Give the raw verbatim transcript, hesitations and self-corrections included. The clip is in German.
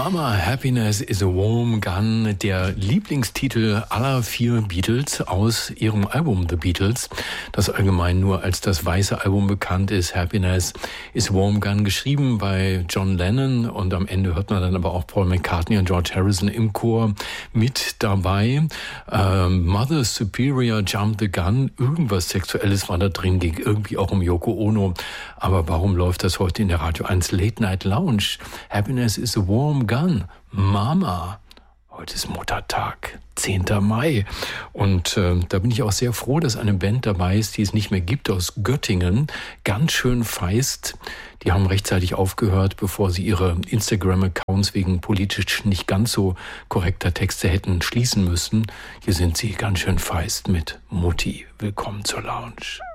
Mama, Happiness is a Warm Gun, der Lieblingstitel aller vier Beatles aus ihrem Album The Beatles, das allgemein nur als das weiße Album bekannt ist. Happiness is a Warm Gun, geschrieben bei John Lennon, und am Ende hört man dann aber auch Paul McCartney und George Harrison im Chor mit dabei. Ähm, Mother Superior Jumped the Gun, irgendwas Sexuelles war da drin, ging irgendwie auch um Yoko Ono. Aber warum läuft das heute in der Radio eins Late Night Lounge? Happiness is a Warm Gun. Mama. Heute ist Muttertag, zehnter Mai. Und äh, da bin ich auch sehr froh, dass eine Band dabei ist, die es nicht mehr gibt, aus Göttingen. Ganz schön feist. Die haben rechtzeitig aufgehört, bevor sie ihre Instagram-Accounts wegen politisch nicht ganz so korrekter Texte hätten schließen müssen. Hier sind sie ganz schön feist mit Mutti. Willkommen zur Lounge.